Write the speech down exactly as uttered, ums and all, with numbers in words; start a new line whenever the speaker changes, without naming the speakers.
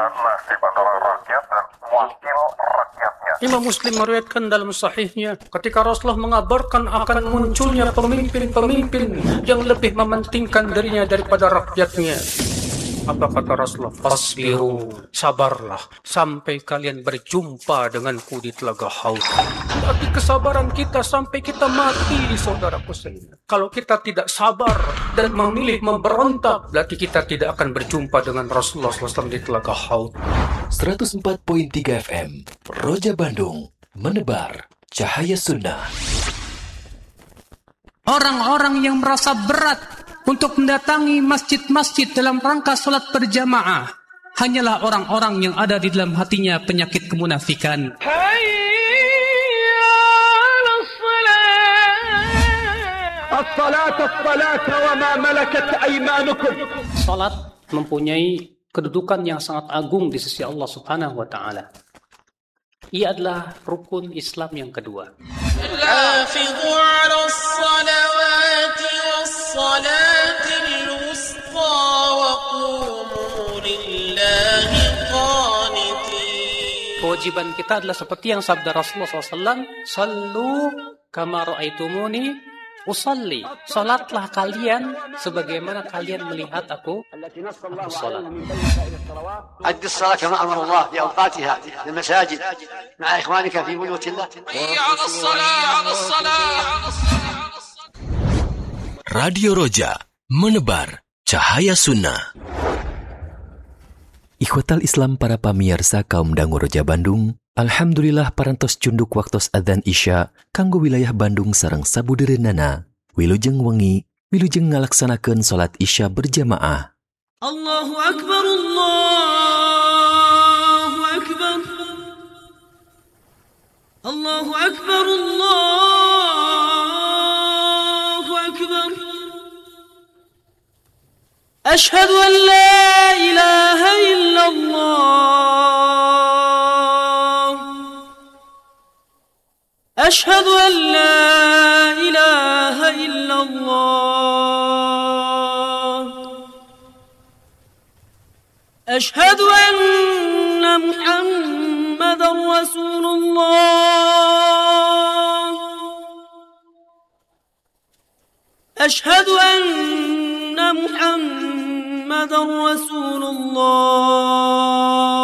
nasib adalah rakyat dan wakil rakyatnya.
Imam Muslim meriwayatkan dalam sahihnya ketika Rasulullah mengabarkan akan munculnya pemimpin-pemimpin yang lebih mementingkan dirinya daripada rakyatnya. Apa kata Rasulullah? Fasbiru, sabarlah sampai kalian berjumpa denganku di telaga Haud. Berarti kesabaran kita sampai kita mati, saudaraku sekalian. Kalau kita tidak sabar dan memilih memberontak, berarti kita tidak akan berjumpa dengan Rasulullah shallallahu alaihi wasallam di telaga Haud.
seratus empat koma tiga F M Roja Bandung, menebar cahaya sunnah.
Orang-orang yang merasa berat untuk mendatangi masjid-masjid dalam rangka sholat berjamaah hanyalah orang-orang yang ada di dalam hatinya penyakit kemunafikan. Salat mempunyai kedudukan yang sangat agung di sisi Allah Subhanahu wa taala. Ia adalah rukun Islam yang kedua.
Hafizu 'alas salawati was salatil wusta wa qumu lillahi qanitin.
Kewajiban kita adalah seperti yang sabda Rasulullah shallallahu alaihi wasallam, "Sallu kama ra'aitumuni usalli." Salatlah kalian sebagaimana kalian melihat aku aku salat.
أدي الصلاة كما أمر الله بأوقاتها في المساجد مع إخوانك في بيوت الله.
حي على الصلاة على الصلاة على الصلاة.
Radio Roja, menebar cahaya sunnah. Ikhwatal Islam para pamirsa kaum dangu Roja Bandung, alhamdulillah parantos cunduk waktos adzan Isya kanggo wilayah Bandung sareng sabudereunana. Wilujeng wengi, wilujeng ngalaksanakeun salat Isya berjamaah.
Allahu Akbar, Allahu Akbar, Allahu Akbar, Allahu Akbar. Ashhadu an la ilaha illallah. Ashhadu an la ilaha illallah. أشهد أن محمدا رسول الله. أشهد أن محمدا رسول الله.